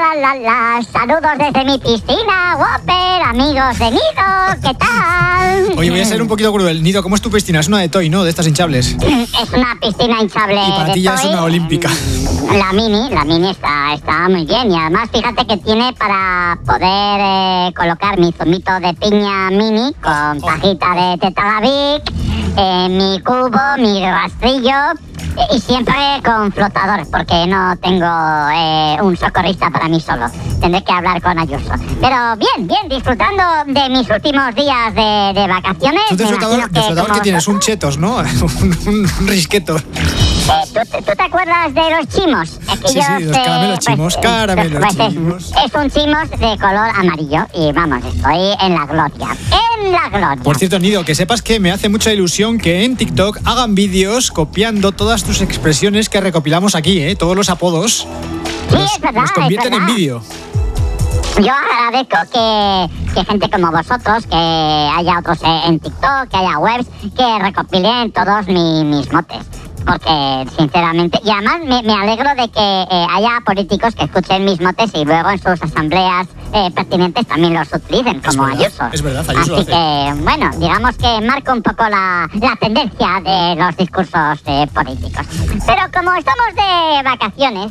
la. Saludos desde mi piscina, Whopper, amigos de Nido, ¿qué tal? Oye, voy a ser un poquito cruel. Nido, ¿cómo es tu piscina? Es una de Toy, ¿no? De estas hinchables. Es una piscina hinchable. Y para ti ya es una olímpica. La mini está muy bien. Y además, fíjate que tiene para poder colocar mi zumito de piña mini con pajita de Tetalavic, mi cubo, mi rastrillo. Y siempre con flotador, porque no tengo un socorrista para mí solo. Tendré que hablar con Ayuso. Pero bien, disfrutando de mis últimos días de vacaciones. ¿Tú de flotador que tienes? Un chetos, ¿no? un risqueto. ¿Tú te acuerdas de los chimos? Sí, los caramelos chimos, chimos. Es un chimos de color amarillo y vamos, estoy en la gloria. Por cierto, Nido, que sepas que me hace mucha ilusión que en TikTok hagan vídeos copiando todas tus expresiones que recopilamos aquí, todos los apodos. Sí, es verdad. Los convierten en vídeo. Yo agradezco que gente como vosotros, que haya otros en TikTok, que haya webs, que recopilen todos mis motes. Porque, sinceramente, y además me alegro de que haya políticos que escuchen mis motes y luego en sus asambleas pertinentes también los utilicen, como Ayuso. Es verdad, Ayuso lo hace. Así que, bueno, digamos que marca un poco la tendencia de los discursos políticos. Pero como estamos de vacaciones...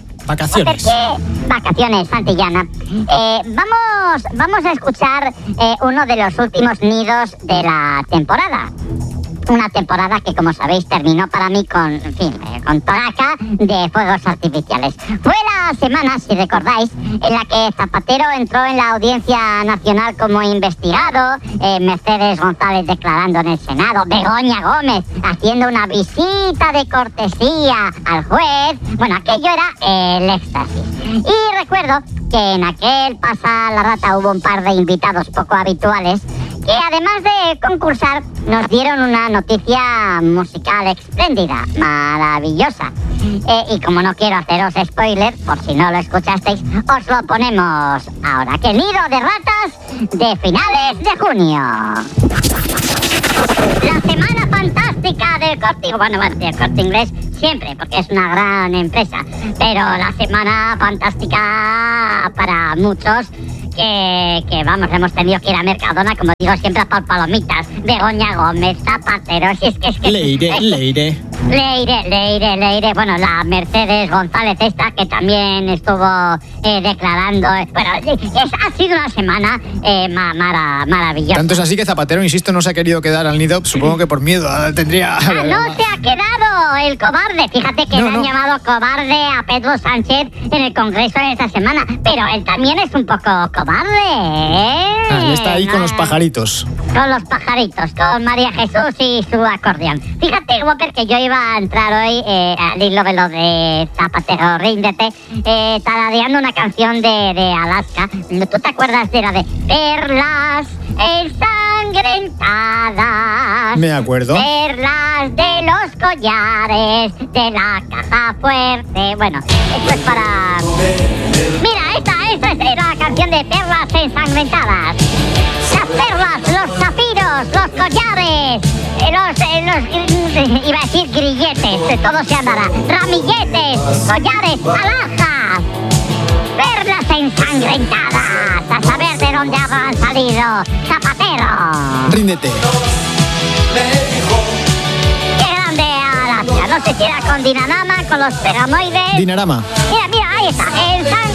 Vacaciones, Santillana. Vamos a escuchar uno de los últimos nidos de la temporada. Una temporada que, como sabéis, terminó para mí con traca de fuegos artificiales. Fue la semana, si recordáis, en la que Zapatero entró en la Audiencia Nacional como investigado, Mercedes González declarando en el Senado, Begoña Gómez haciendo una visita de cortesía al juez. Bueno, aquello era el éxtasis. Y recuerdo que en aquel Pasa la Rata hubo un par de invitados poco habituales que, además de concursar, nos dieron una noticia musical espléndida, maravillosa. Y como no quiero haceros spoiler, por si no lo escuchasteis, os lo ponemos ahora. Que Nido de Ratas de finales de junio. La semana fantástica del Corte Inglés siempre, porque es una gran empresa. Pero la semana fantástica para muchos... Que vamos, hemos tenido que ir a Mercadona, como digo siempre, por palomitas. Begoña Gómez, Zapatero, si es que... Leire. Bueno, la Mercedes González esta, que también estuvo declarando... Bueno, ha sido una semana maravillosa. Tanto es así que Zapatero, insisto, no se ha querido quedar al nido, supongo que por miedo tendría... No se ha quedado el cobarde. Fíjate que le han llamado cobarde a Pedro Sánchez en el Congreso en esta semana, pero él también es un poco cobarde, Él está ahí con los pajaritos. Con los pajaritos, con María Jesús y su acordeón. Fíjate, Whopper, que yo iba a entrar hoy al hilo de lo de Zapatero, ríndete, tarareando una canción de Alaska. ¿Tú te acuerdas de la de perlas ensangrentadas? Me acuerdo. Perlas de los collares de la caja fuerte. Bueno, esto es para... Mira, esta es la canción de perlas ensangrentadas. Las perlas, los zafiros, los collares, iba a decir grilletes, todo se andará, ramilletes, collares, alhajas, perlas ensangrentadas, a saber de dónde habrán salido. Zapatero. Ríndete. Qué grande Alaska, no sé si era con Dinarama, con los pegamoides. Dinarama. Mira, ahí está,